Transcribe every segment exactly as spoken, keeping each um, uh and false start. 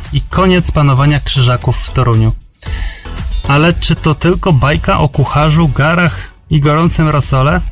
i koniec panowania Krzyżaków w Toruniu. Ale czy to tylko bajka o kucharzu, garach i gorącym rosole?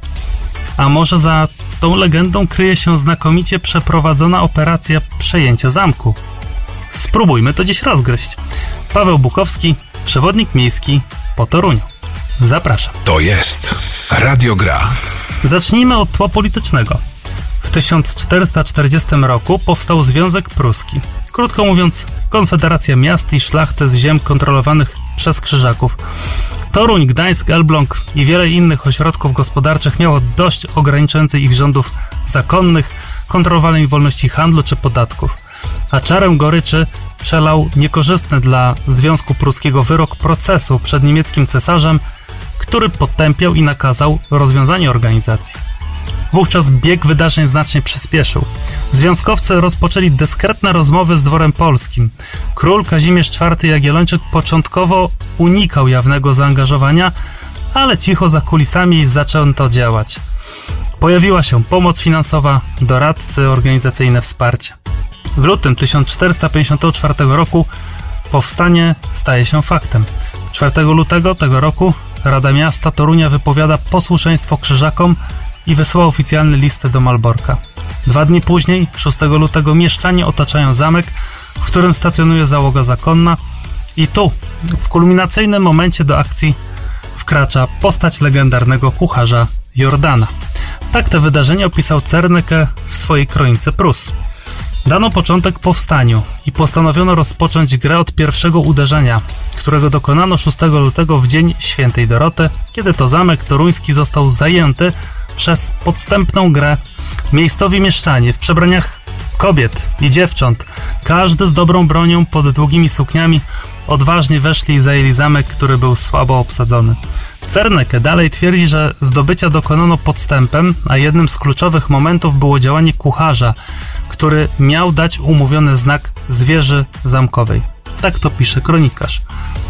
A może za tą legendą kryje się znakomicie przeprowadzona operacja przejęcia zamku? Spróbujmy to dziś rozgryźć. Paweł Bukowski, przewodnik miejski po Toruniu. Zapraszam. To jest Radio Gra. Zacznijmy od tła politycznego. W tysiąc czterysta czterdziestym roku powstał Związek Pruski. Krótko mówiąc, konfederacja miast i szlachty z ziem kontrolowanych przez Krzyżaków. Toruń, Gdańsk, Elbląg i wiele innych ośrodków gospodarczych miało dość ograniczających ich rządów zakonnych, kontrolowanej wolności handlu czy podatków. A czarę goryczy przelał niekorzystny dla Związku Pruskiego wyrok procesu przed niemieckim cesarzem, który potępiał i nakazał rozwiązanie organizacji. Wówczas bieg wydarzeń znacznie przyspieszył. Związkowcy rozpoczęli dyskretne rozmowy z dworem polskim. Król Kazimierz czwarty Jagiellończyk początkowo unikał jawnego zaangażowania, ale cicho za kulisami zaczęto działać. Pojawiła się pomoc finansowa, doradcy, organizacyjne wsparcie. W lutym tysiąc czterysta pięćdziesiątego czwartego roku powstanie staje się faktem. czwartego lutego tego roku Rada Miasta Torunia wypowiada posłuszeństwo Krzyżakom i wysyła oficjalny list do Malborka. Dwa dni później, szóstego lutego, mieszczanie otaczają zamek, w którym stacjonuje załoga zakonna, i tu, w kulminacyjnym momencie do akcji wkracza postać legendarnego kucharza Jordana. Tak te wydarzenia opisał Cerneke w swojej kronice Prus. Dano początek powstaniu i postanowiono rozpocząć grę od pierwszego uderzenia, którego dokonano szóstego lutego w dzień świętej Doroty, kiedy to zamek toruński został zajęty przez podstępną grę. Miejscowi mieszczanie w przebraniach kobiet i dziewcząt, każdy z dobrą bronią pod długimi sukniami, odważnie weszli i zajęli zamek, który był słabo obsadzony. Cerneke dalej twierdzi, że zdobycia dokonano podstępem, a jednym z kluczowych momentów było działanie kucharza, który miał dać umówiony znak z wieży zamkowej. Tak to pisze kronikarz.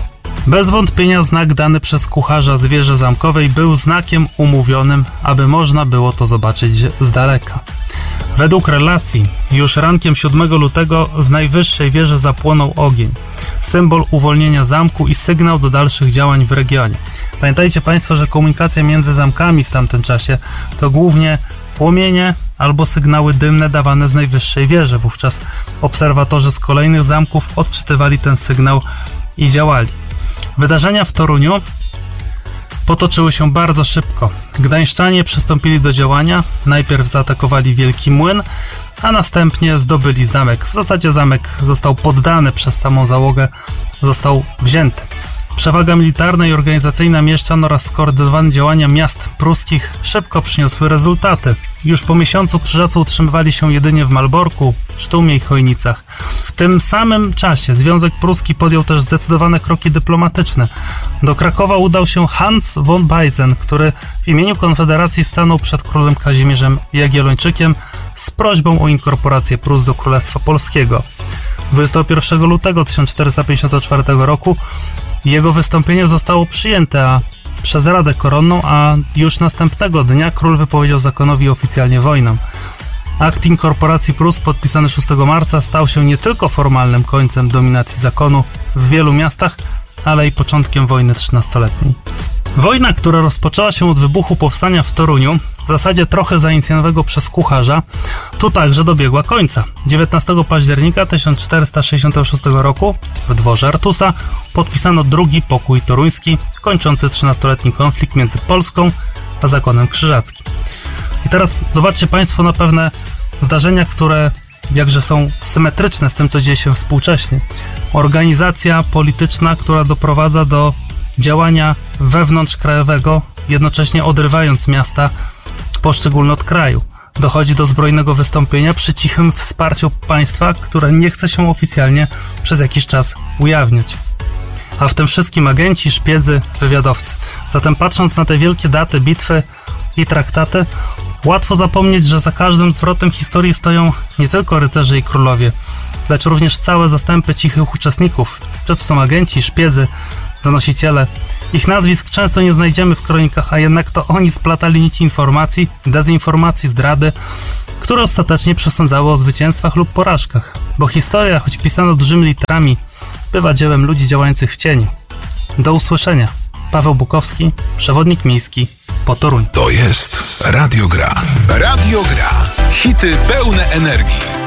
Bez wątpienia znak dany przez kucharza z wieży zamkowej był znakiem umówionym, aby można było to zobaczyć z daleka. Według relacji, już rankiem siódmego lutego z najwyższej wieży zapłonął ogień. Symbol uwolnienia zamku i sygnał do dalszych działań w regionie. Pamiętajcie Państwo, że komunikacja między zamkami w tamtym czasie to głównie płomienie albo sygnały dymne dawane z najwyższej wieży. Wówczas obserwatorzy z kolejnych zamków odczytywali ten sygnał i działali. Wydarzenia w Toruniu potoczyły się bardzo szybko. Gdańszczanie przystąpili do działania, najpierw zaatakowali Wielki Młyn, a następnie zdobyli zamek. W zasadzie zamek został poddany przez samą załogę, został wzięty. Przewaga militarna i organizacyjna mieszczan oraz skoordynowane działania miast pruskich szybko przyniosły rezultaty. Już po miesiącu Krzyżacy utrzymywali się jedynie w Malborku, Sztumie i Chojnicach. W tym samym czasie Związek Pruski podjął też zdecydowane kroki dyplomatyczne. Do Krakowa udał się Hans von Bajzen, który w imieniu Konfederacji stanął przed królem Kazimierzem Jagiellończykiem z prośbą o inkorporację Prus do Królestwa Polskiego. dwudziestego pierwszego lutego tysiąc czterysta pięćdziesiątego czwartego roku jego wystąpienie zostało przyjęte a, przez Radę Koronną, a już następnego dnia król wypowiedział zakonowi oficjalnie wojnę. Akt inkorporacji Prus podpisany szóstego marca stał się nie tylko formalnym końcem dominacji zakonu w wielu miastach, ale i początkiem wojny trzynastoletniej. Wojna, która rozpoczęła się od wybuchu powstania w Toruniu, w zasadzie trochę zainicjowanego przez kucharza, tu także dobiegła końca. dziewiętnastego października tysiąc czterysta sześćdziesiątego szóstego roku w dworze Artusa podpisano drugi pokój toruński, kończący trzynastoletni konflikt między Polską a zakonem krzyżackim. I teraz zobaczcie Państwo na pewne zdarzenia, które jakże są symetryczne z tym, co dzieje się współcześnie. Organizacja polityczna, która doprowadza do działania wewnątrzkrajowego, jednocześnie odrywając miasta poszczególne od kraju. Dochodzi do zbrojnego wystąpienia przy cichym wsparciu państwa, które nie chce się oficjalnie przez jakiś czas ujawniać. A w tym wszystkim agenci, szpiedzy, wywiadowcy. Zatem patrząc na te wielkie daty, bitwy i traktaty, łatwo zapomnieć, że za każdym zwrotem historii stoją nie tylko rycerze i królowie, lecz również całe zastępy cichych uczestników. Czy to są agenci, szpiedzy, donosiciele. Ich nazwisk często nie znajdziemy w kronikach, a jednak to oni splatali nici informacji, dezinformacji, zdrady które ostatecznie przesądzały o zwycięstwach lub porażkach, bo historia, choć pisana dużymi literami, bywa dziełem ludzi działających w cieniu. Do usłyszenia. Paweł Bukowski, przewodnik miejski po Toruń. To jest Radio Gra. Radio Gra. Hity pełne energii.